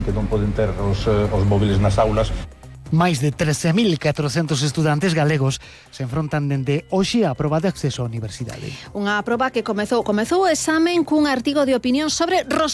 que non poden ter os móviles nas aulas. Máis de 13.400 estudantes galegos se enfrontan dende hoxe á proba de acceso á universidade. Unha proba que comezou o examen cun artigo de opinión sobre